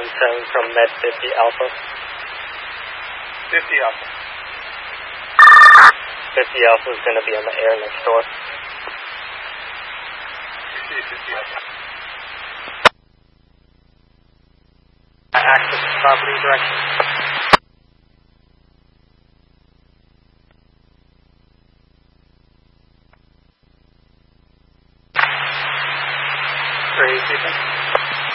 717 from Med 50 Alpha. 50 Alpha. 50 Alpha is going to be on the air next door. 50 Alpha. Access property direction. Crazy.